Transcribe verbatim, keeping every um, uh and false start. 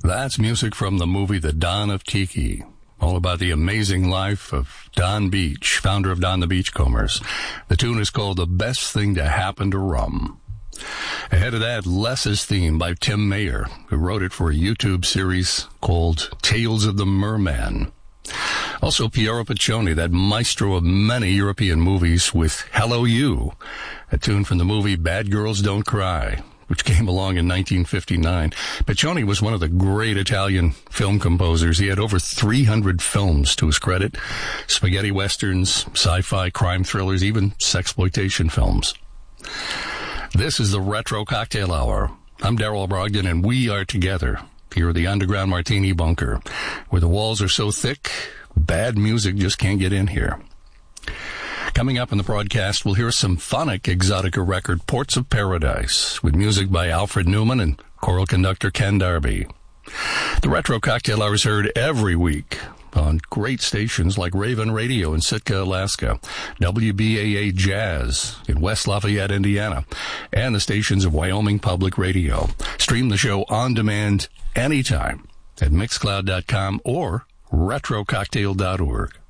That's music from the movie The Don of Tiki, all about the amazing life of Don Beach, founder of Don the Beachcombers. The tune is called The Best Thing to Happen to Rum. Ahead of that, Less's theme by Tim Mayer, who wrote it for a YouTube series called Tales of the Merman. Also, Piero Piccioni, that maestro of many European movies, with Hello You, a tune from the movie Bad Girls Don't Cry, which came along in nineteen fifty-nine. Piccioni was one of the great Italian film composers. He had over three hundred films to his credit: spaghetti westerns, sci-fi, crime thrillers, even sexploitation films. This is the Retro Cocktail Hour. I'm Daryl Brogdon, and we are together here at the Underground Martini Bunker, where the walls are so thick, bad music just can't get in here. Coming up in the broadcast, we'll hear some phonic Exotica record, Ports of Paradise, with music by Alfred Newman and choral conductor Ken Darby. The Retro Cocktail Hour is heard every week on great stations like Raven Radio in Sitka, Alaska, W B A A Jazz in West Lafayette, Indiana, and the stations of Wyoming Public Radio. Stream the show on demand anytime at mixcloud dot com or retro cocktail dot org.